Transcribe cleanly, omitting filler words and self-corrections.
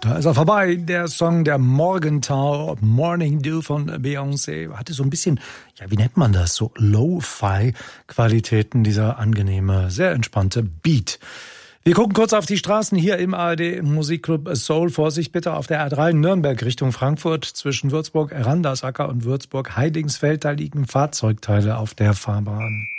Da ist er vorbei, der Song der Morgentau, Morning Dew von Beyoncé. Hatte so ein bisschen, ja, wie nennt man das, so Lo-Fi-Qualitäten, dieser angenehme, sehr entspannte Beat. Wir gucken kurz auf die Straßen hier im ARD Musikclub Soul. Vorsicht bitte auf der A3 Nürnberg Richtung Frankfurt zwischen Würzburg, Randersacker und Würzburg Heidingsfeld. Da liegen Fahrzeugteile auf der Fahrbahn.